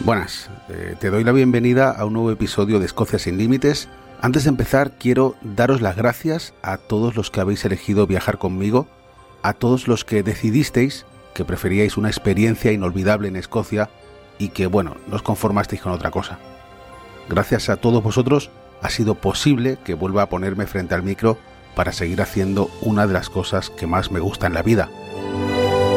Buenas, te doy la bienvenida a un nuevo episodio de Escocia sin Límites. Antes de empezar, quiero daros las gracias a todos los que habéis elegido viajar conmigo, a todos los que decidisteis que preferíais una experiencia inolvidable en Escocia y que, no os conformasteis con otra cosa. Gracias a todos vosotros ha sido posible que vuelva a ponerme frente al micro para seguir haciendo una de las cosas que más me gusta en la vida,